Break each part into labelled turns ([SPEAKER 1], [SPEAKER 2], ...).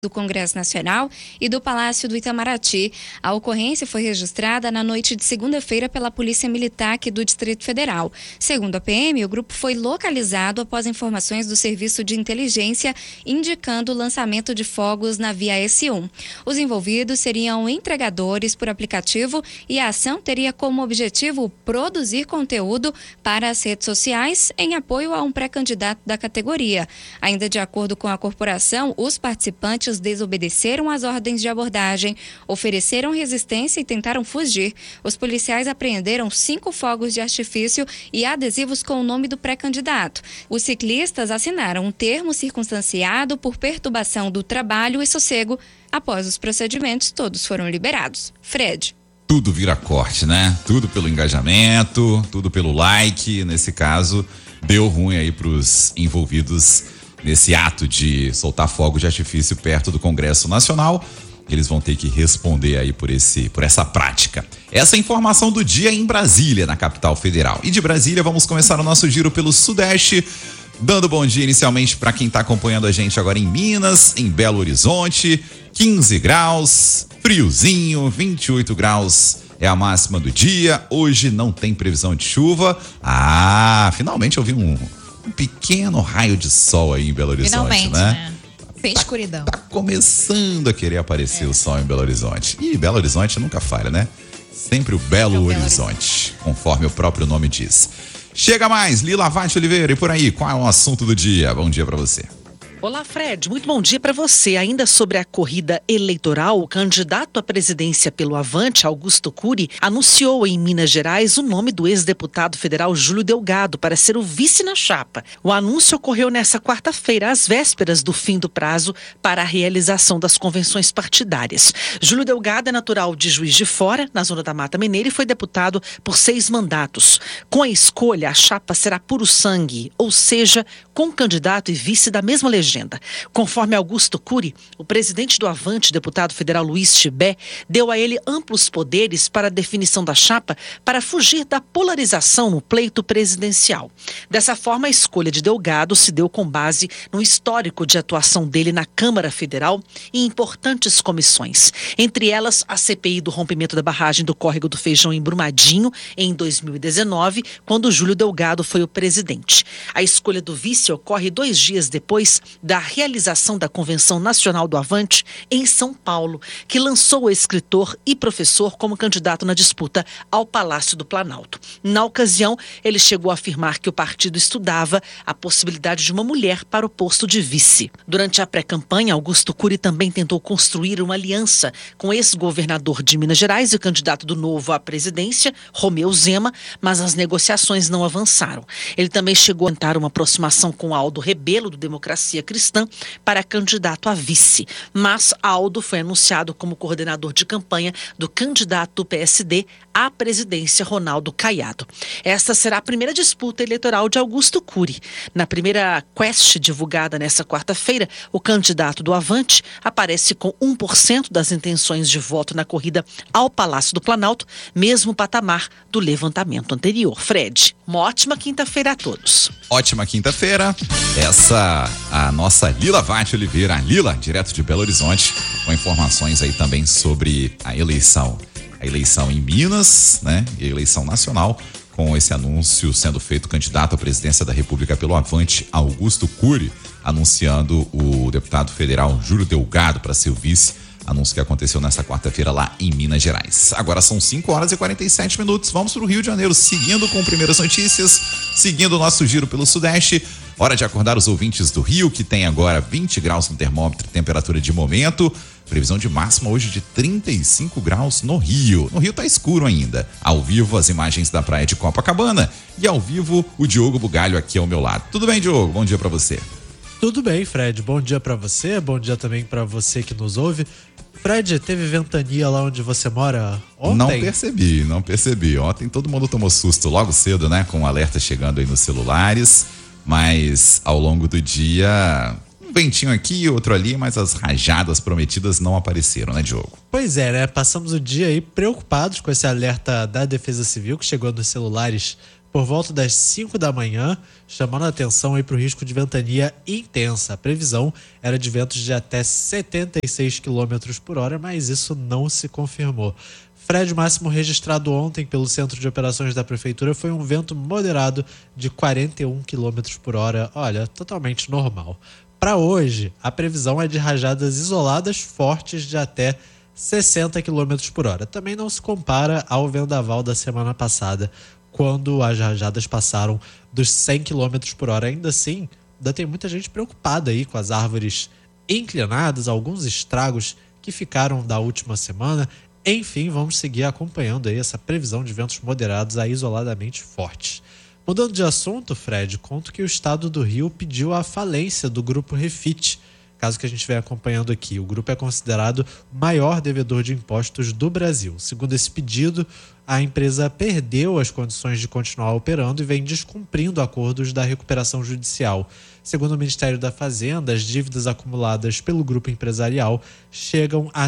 [SPEAKER 1] do Congresso Nacional e do Palácio do Itamaraty. A ocorrência foi registrada na noite de segunda-feira pela Polícia Militar aqui do Distrito Federal. Segundo a PM, o grupo foi localizado após informações do Serviço de Inteligência indicando o lançamento de fogos na via S1. Os envolvidos seriam entregadores por aplicativo e a ação teria como objetivo produzir conteúdo para as redes sociais em apoio a um pré-candidato da categoria. Ainda de acordo com a corporação, os participantes desobedeceram às ordens de abordagem, ofereceram resistência e tentaram fugir. Os policiais apreenderam 5 fogos de artifício e adesivos com o nome do pré-candidato. Os ciclistas assinaram um termo circunstanciado por perturbação do trabalho e sossego. Após os procedimentos, todos foram liberados. Fred.
[SPEAKER 2] Tudo vira corte, né? Tudo pelo engajamento, tudo pelo like. Nesse caso, deu ruim aí pros envolvidos nesse ato de soltar fogo de artifício perto do Congresso Nacional. Eles vão ter que responder aí por essa prática. Essa é a informação do dia em Brasília, na capital federal. E de Brasília, vamos começar o nosso giro pelo Sudeste, dando bom dia inicialmente para quem está acompanhando a gente agora em Minas, em Belo Horizonte, 15 graus, friozinho, 28 graus é a máxima do dia. Hoje não tem previsão de chuva. Finalmente eu vi um pequeno raio de sol aí em Belo Horizonte,
[SPEAKER 3] finalmente,
[SPEAKER 2] né?
[SPEAKER 3] Sem escuridão.
[SPEAKER 2] Tá começando a querer aparecer o sol em Belo Horizonte. E Belo Horizonte nunca falha, né? Sempre o Belo Horizonte, conforme o próprio nome diz. Chega mais, Lila Vatti Oliveira, e por aí, qual é o assunto do dia? Bom dia pra você.
[SPEAKER 4] Olá, Fred. Muito bom dia para você. Ainda sobre a corrida eleitoral, o candidato à presidência pelo Avante, Augusto Cury, anunciou em Minas Gerais o nome do ex-deputado federal Júlio Delgado para ser o vice na chapa. O anúncio ocorreu nesta quarta-feira, às vésperas do fim do prazo para a realização das convenções partidárias. Júlio Delgado é natural de Juiz de Fora, na zona da Mata Mineira, e foi deputado por 6 mandatos. Com a escolha, a chapa será puro sangue, ou seja, com candidato e vice da mesma legenda. Conforme Augusto Cury, o presidente do Avante, deputado federal Luiz Tibé, deu a ele amplos poderes para a definição da chapa para fugir da polarização no pleito presidencial. Dessa forma, a escolha de Delgado se deu com base no histórico de atuação dele na Câmara Federal e em importantes comissões. Entre elas, a CPI do rompimento da barragem do Córrego do Feijão em Brumadinho, em 2019, quando Júlio Delgado foi o presidente. A escolha do vice ocorre 2 dias depois da realização da Convenção Nacional do Avante em São Paulo, que lançou o escritor e professor como candidato na disputa ao Palácio do Planalto. Na ocasião, ele chegou a afirmar que o partido estudava a possibilidade de uma mulher para o posto de vice. Durante a pré-campanha, Augusto Cury também tentou construir uma aliança com o ex-governador de Minas Gerais e candidato do Novo à presidência, Romeu Zema, mas as negociações não avançaram. Ele também chegou a tentar uma aproximação com Aldo Rebelo, do Democracia Cristã, para candidato a vice, mas Aldo foi anunciado como coordenador de campanha do candidato do PSD à presidência, Ronaldo Caiado. Esta será a primeira disputa eleitoral de Augusto Cury. Na primeira quest divulgada nesta quarta-feira, o candidato do Avante aparece com 1% das intenções de voto na corrida ao Palácio do Planalto, mesmo patamar do levantamento anterior. Fred, uma ótima quinta-feira a todos.
[SPEAKER 2] Ótima quinta-feira. A nossa Lila Vatti Oliveira, a Lila, direto de Belo Horizonte, com informações aí também sobre a eleição em Minas, né? E a eleição nacional, com esse anúncio sendo feito candidato à presidência da República pelo Avante, Augusto Cury, anunciando o deputado federal Júlio Delgado para ser o vice. Anúncio que aconteceu nesta quarta-feira lá em Minas Gerais. Agora são 5 horas e 47 minutos. Vamos para o Rio de Janeiro, seguindo com primeiras notícias, seguindo o nosso giro pelo Sudeste. Hora de acordar os ouvintes do Rio, que tem agora 20 graus no termômetro, temperatura de momento. Previsão de máxima hoje de 35 graus no Rio. No Rio tá escuro ainda. Ao vivo, as imagens da praia de Copacabana. E ao vivo, o Diogo Bugalho aqui ao meu lado. Tudo bem, Diogo? Bom dia para você.
[SPEAKER 5] Tudo bem, Fred. Bom dia pra você, bom dia também pra você que nos ouve. Fred, teve ventania lá onde você mora ontem?
[SPEAKER 2] Não percebi. Ontem todo mundo tomou susto logo cedo, né? Com o alerta chegando aí nos celulares. Mas ao longo do dia, um ventinho aqui, outro ali, mas as rajadas prometidas não apareceram, né, Diogo?
[SPEAKER 5] Pois é, né? Passamos o dia aí preocupados com esse alerta da Defesa Civil que chegou nos celulares por volta das 5 da manhã, chamando a atenção aí para o risco de ventania intensa. A previsão era de ventos de até 76 km por hora, mas isso não se confirmou. Fred, máximo registrado ontem pelo Centro de Operações da Prefeitura foi um vento moderado de 41 km por hora. Olha, totalmente normal. Para hoje, a previsão é de rajadas isoladas fortes de até 60 km por hora. Também não se compara ao vendaval da semana passada, quando as rajadas passaram dos 100 km por hora. Ainda assim, ainda tem muita gente preocupada aí com as árvores inclinadas, alguns estragos que ficaram da última semana. Enfim, vamos seguir acompanhando aí essa previsão de ventos moderados a isoladamente fortes. Mudando de assunto, Fred, conto que o estado do Rio pediu a falência do Grupo Refit. Caso que a gente venha acompanhando aqui, o grupo é considerado o maior devedor de impostos do Brasil. Segundo esse pedido, a empresa perdeu as condições de continuar operando e vem descumprindo acordos da recuperação judicial. Segundo o Ministério da Fazenda, as dívidas acumuladas pelo grupo empresarial chegam a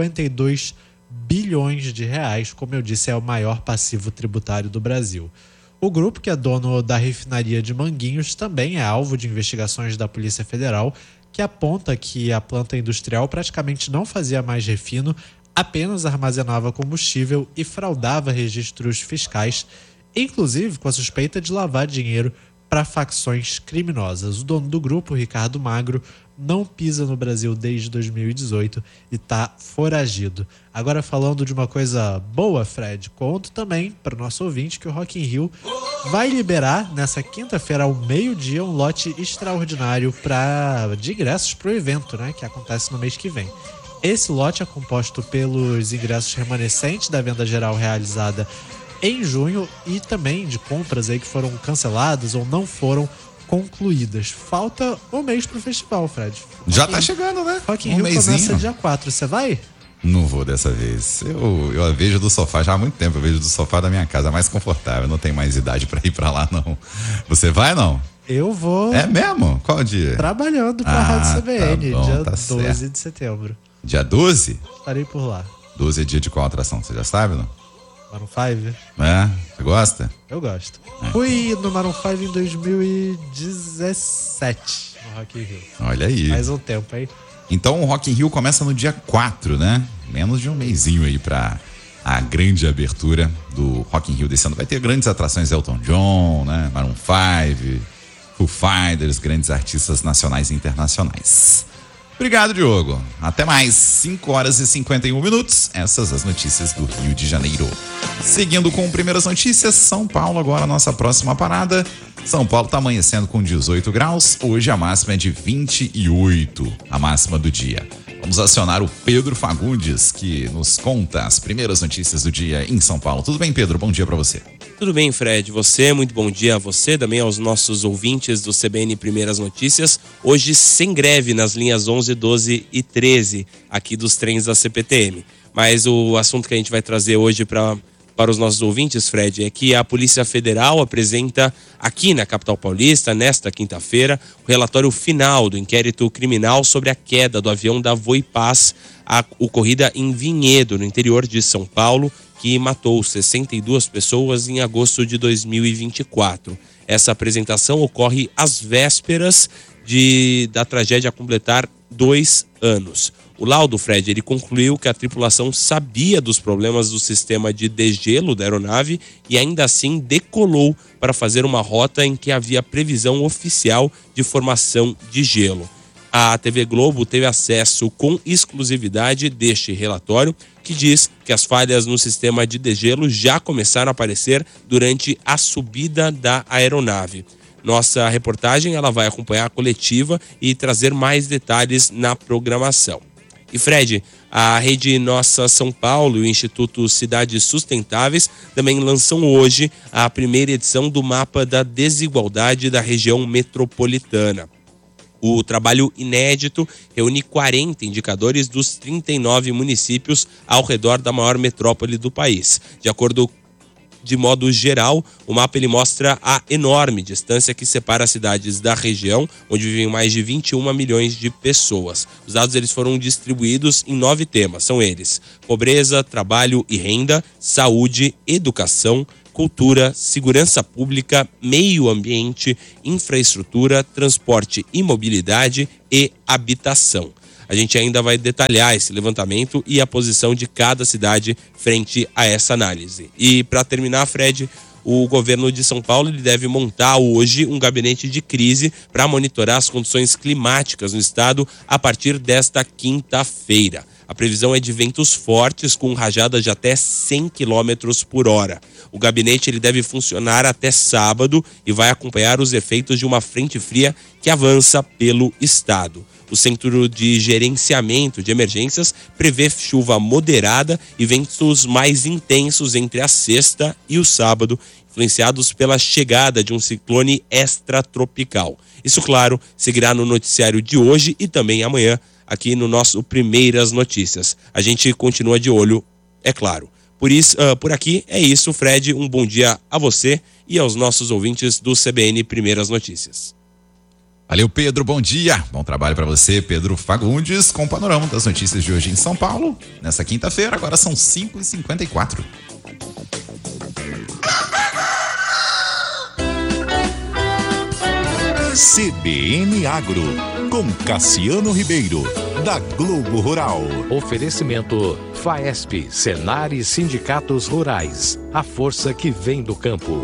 [SPEAKER 5] 52 bilhões de reais. Como eu disse, é o maior passivo tributário do Brasil. O grupo, que é dono da refinaria de Manguinhos, também é alvo de investigações da Polícia Federal, que aponta que a planta industrial praticamente não fazia mais refino, apenas armazenava combustível e fraudava registros fiscais, inclusive com a suspeita de lavar dinheiro para facções criminosas. O dono do grupo, Ricardo Magro, não pisa no Brasil desde 2018 e está foragido. Agora, falando de uma coisa boa, Fred, conto também para o nosso ouvinte que o Rock in Rio vai liberar nessa quinta-feira ao meio-dia um lote extraordinário de ingressos para o evento, né, que acontece no mês que vem. Esse lote é composto pelos ingressos remanescentes da venda geral realizada em junho e também de compras aí que foram canceladas ou não foram concluídas. Falta um mês pro festival, Fred.
[SPEAKER 2] Já tá chegando, né?
[SPEAKER 5] Rock in Rio começa dia 4. Você vai?
[SPEAKER 2] Não vou dessa vez. Eu vejo do sofá já há muito tempo. Eu vejo do sofá da minha casa mais confortável. Não tenho mais idade pra ir pra lá, não. Você vai, não?
[SPEAKER 5] Eu vou.
[SPEAKER 2] É mesmo? Qual dia?
[SPEAKER 5] Trabalhando pra Rádio CBN,
[SPEAKER 2] tá bom,
[SPEAKER 5] dia
[SPEAKER 2] tá
[SPEAKER 5] 12
[SPEAKER 2] certo.
[SPEAKER 5] de setembro.
[SPEAKER 2] Dia 12?
[SPEAKER 5] Estarei por lá.
[SPEAKER 2] 12 é dia de qual atração? Você já sabe, não?
[SPEAKER 5] Maroon 5?
[SPEAKER 2] É? Você gosta?
[SPEAKER 5] Eu gosto. Fui no Maroon 5 em 2017 no Rock in Rio.
[SPEAKER 2] Olha aí.
[SPEAKER 5] Mais um tempo aí.
[SPEAKER 2] Então o Rock in Rio começa no dia 4, né? Menos de um mesinho aí pra a grande abertura do Rock in Rio desse ano. Vai ter grandes atrações, Elton John, né? Maroon 5, Foo Fighters, grandes artistas nacionais e internacionais. Obrigado, Diogo. Até mais. 5 horas e 51 minutos. Essas as notícias do Rio de Janeiro. Seguindo com primeiras notícias, São Paulo agora, nossa próxima parada. São Paulo está amanhecendo com 18 graus. Hoje a máxima é de 28, a máxima do dia. Vamos acionar o Pedro Fagundes, que nos conta as primeiras notícias do dia em São Paulo. Tudo bem, Pedro? Bom dia para você.
[SPEAKER 3] Tudo bem, Fred. Muito bom dia a você, também aos nossos ouvintes do CBN Primeiras Notícias. Hoje sem greve nas linhas 11, 12 e 13 aqui dos trens da CPTM. Mas o assunto que a gente vai trazer hoje para os nossos ouvintes, Fred, é que a Polícia Federal apresenta aqui na capital paulista, nesta quinta-feira, o relatório final do inquérito criminal sobre a queda do avião da Voipaz, ocorrida em Vinhedo, no interior de São Paulo, que matou 62 pessoas em agosto de 2024. Essa apresentação ocorre às vésperas da tragédia completar 2 anos. O laudo, Fred, ele concluiu que a tripulação sabia dos problemas do sistema de degelo da aeronave e ainda assim decolou para fazer uma rota em que havia previsão oficial de formação de gelo. A TV Globo teve acesso com exclusividade deste relatório, que diz que as falhas no sistema de degelo já começaram a aparecer durante a subida da aeronave. Nossa reportagem ela vai acompanhar a coletiva e trazer mais detalhes na programação. E Fred, a Rede Nossa São Paulo e o Instituto Cidades Sustentáveis também lançam hoje a primeira edição do Mapa da Desigualdade da Região Metropolitana. O trabalho inédito reúne 40 indicadores dos 39 municípios ao redor da maior metrópole do país. De modo geral, o mapa ele mostra a enorme distância que separa as cidades da região, onde vivem mais de 21 milhões de pessoas. Os dados eles foram distribuídos em 9 temas, são eles: pobreza, trabalho e renda, saúde, educação, cultura, segurança pública, meio ambiente, infraestrutura, transporte e mobilidade e habitação. A gente ainda vai detalhar esse levantamento e a posição de cada cidade frente a essa análise. E para terminar, Fred, o governo de São Paulo ele deve montar hoje um gabinete de crise para monitorar as condições climáticas no estado a partir desta quinta-feira. A previsão é de ventos fortes com rajadas de até 100 km por hora. O gabinete ele deve funcionar até sábado e vai acompanhar os efeitos de uma frente fria que avança pelo estado. O Centro de Gerenciamento de Emergências prevê chuva moderada e ventos mais intensos entre a sexta e o sábado, influenciados pela chegada de um ciclone extratropical. Isso, claro, seguirá no noticiário de hoje e também amanhã, aqui no nosso Primeiras Notícias. A gente continua de olho, é claro. Por aqui é isso, Fred. Um bom dia a você e aos nossos ouvintes do CBN Primeiras Notícias.
[SPEAKER 2] Valeu, Pedro, bom dia. Bom trabalho para você, Pedro Fagundes, com o panorama das notícias de hoje em São Paulo. Nessa quinta-feira, agora são 5h54.
[SPEAKER 6] CBN Agro, com Cassiano Ribeiro, da Globo Rural.
[SPEAKER 7] Oferecimento FAESP, Senar e Sindicatos Rurais. A força que vem do campo.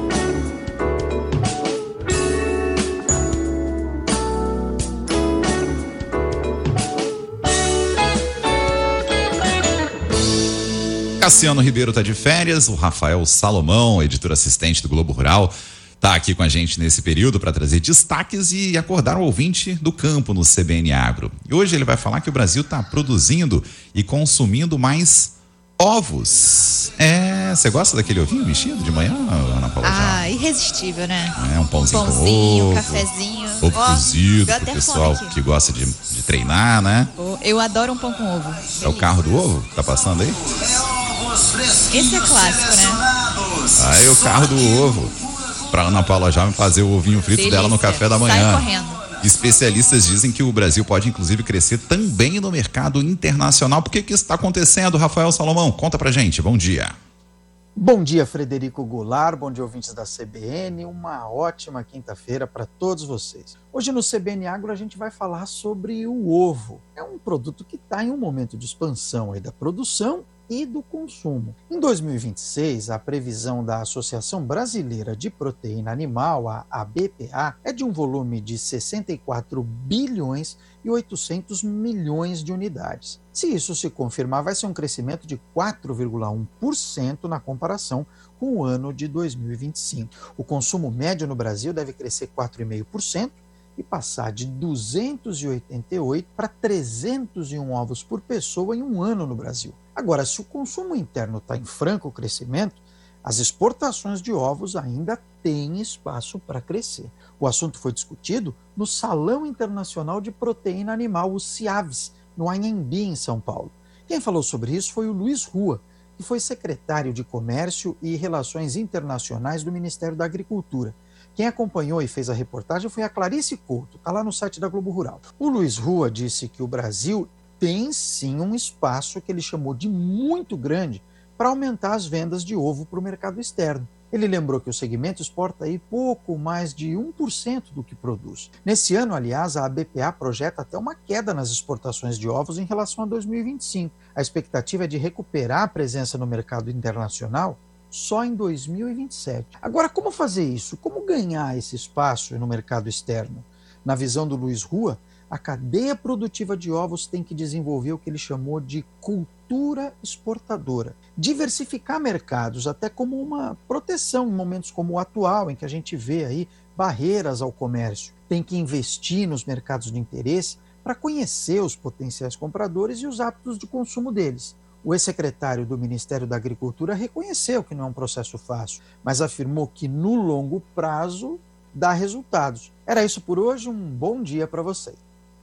[SPEAKER 2] Cassiano Ribeiro está de férias, o Rafael Salomão, editor assistente do Globo Rural, está aqui com a gente nesse período para trazer destaques e acordar o ouvinte do campo no CBN Agro. E hoje ele vai falar que o Brasil está produzindo e consumindo mais ovos. Você gosta daquele ovinho mexido de manhã, Ana Paula?
[SPEAKER 8] Irresistível, né?
[SPEAKER 2] Um pãozinho com ovo,
[SPEAKER 8] um cafezinho.
[SPEAKER 2] Ovo cozido, pro pessoal que gosta de treinar, né?
[SPEAKER 8] Eu adoro um pão com ovo.
[SPEAKER 2] É o carro do ovo que tá passando aí?
[SPEAKER 8] Esse é clássico, né?
[SPEAKER 2] Aí o carro do ovo. Pra Ana Paula já fazer o ovinho frito
[SPEAKER 8] Delícia.
[SPEAKER 2] Dela no café da manhã.
[SPEAKER 8] Sai correndo.
[SPEAKER 2] Especialistas dizem que o Brasil pode inclusive crescer também no mercado internacional. Por que isso está acontecendo, Rafael Salomão? Conta pra gente, bom dia.
[SPEAKER 9] Bom dia, Frederico Goulart, bom dia, ouvintes da CBN, uma ótima quinta-feira para todos vocês. Hoje no CBN Agro a gente vai falar sobre o ovo. É um produto que está em um momento de expansão aí da produção e do consumo. Em 2026, a previsão da Associação Brasileira de Proteína Animal, a ABPA, é de um volume de 64 bilhões e 800 milhões de unidades. Se isso se confirmar, vai ser um crescimento de 4,1% na comparação com o ano de 2025. O consumo médio no Brasil deve crescer 4,5%, e passar de 288 para 301 ovos por pessoa em um ano no Brasil. Agora, se o consumo interno está em franco crescimento, as exportações de ovos ainda têm espaço para crescer. O assunto foi discutido no Salão Internacional de Proteína Animal, o CIAVES, no Anhembi, em São Paulo. Quem falou sobre isso foi o Luiz Rua, que foi secretário de Comércio e Relações Internacionais do Ministério da Agricultura. Quem acompanhou e fez a reportagem foi a Clarice Couto, está lá no site da Globo Rural. O Luiz Rua disse que o Brasil tem sim um espaço que ele chamou de muito grande para aumentar as vendas de ovo para o mercado externo. Ele lembrou que o segmento exporta aí pouco mais de 1% do que produz. Nesse ano, aliás, a ABPA projeta até uma queda nas exportações de ovos em relação a 2025. A expectativa é de recuperar a presença no mercado internacional só em 2027. Agora, como fazer isso? Como ganhar esse espaço no mercado externo? Na visão do Luiz Rua, a cadeia produtiva de ovos tem que desenvolver o que ele chamou de cultura exportadora. Diversificar mercados, até como uma proteção em momentos como o atual, em que a gente vê aí barreiras ao comércio. Tem que investir nos mercados de interesse para conhecer os potenciais compradores e os hábitos de consumo deles. O ex-secretário do Ministério da Agricultura reconheceu que não é um processo fácil, mas afirmou que no longo prazo dá resultados. Era isso por hoje, um bom dia para vocês.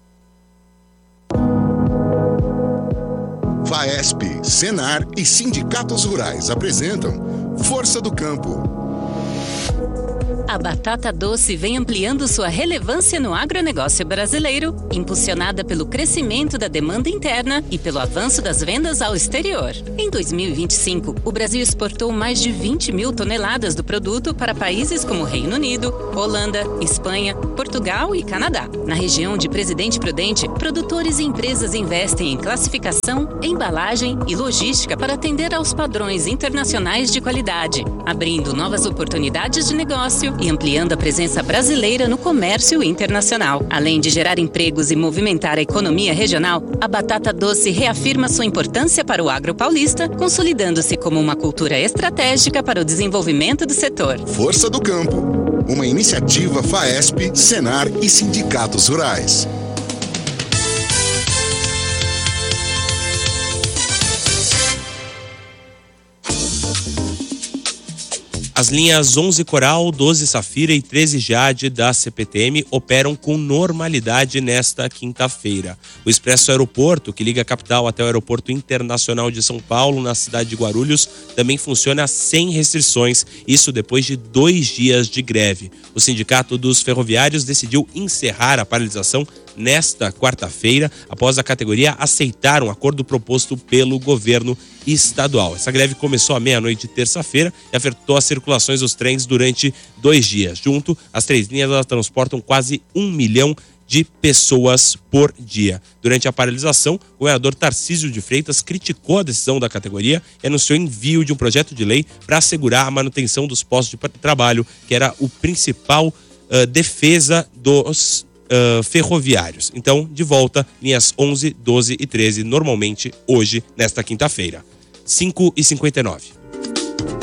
[SPEAKER 6] FAESP, Senar e Sindicatos Rurais apresentam Força do Campo.
[SPEAKER 10] A batata doce vem ampliando sua relevância no agronegócio brasileiro, impulsionada pelo crescimento da demanda interna e pelo avanço das vendas ao exterior. Em 2025, o Brasil exportou mais de 20 mil toneladas do produto para países como Reino Unido, Holanda, Espanha, Portugal e Canadá. Na região de Presidente Prudente, produtores e empresas investem em classificação, embalagem e logística para atender aos padrões internacionais de qualidade, abrindo novas oportunidades de negócio e ampliando a presença brasileira no comércio internacional. Além de gerar empregos e movimentar a economia regional, a batata doce reafirma sua importância para o agro paulista, consolidando-se como uma cultura estratégica para o desenvolvimento do setor.
[SPEAKER 6] Força do Campo, uma iniciativa FAESP, Senar e sindicatos rurais.
[SPEAKER 3] As linhas 11 Coral, 12 Safira e 13 Jade da CPTM operam com normalidade nesta quinta-feira. O Expresso Aeroporto, que liga a capital até o Aeroporto Internacional de São Paulo, na cidade de Guarulhos, também funciona sem restrições, isso depois de 2 dias de greve. O Sindicato dos Ferroviários decidiu encerrar a paralisação nesta quarta-feira, após a categoria aceitar um acordo proposto pelo governo estadual. Essa greve começou à meia-noite de terça-feira e afetou as circulações dos trens durante 2 dias. Junto, as 3 linhas elas transportam quase 1 milhão de pessoas por dia. Durante a paralisação, o governador Tarcísio de Freitas criticou a decisão da categoria e anunciou envio de um projeto de lei para assegurar a manutenção dos postos de trabalho, que era o principal defesa dos ferroviários. Então, de volta, linhas 11, 12 e 13, normalmente hoje, nesta quinta-feira. 5h59.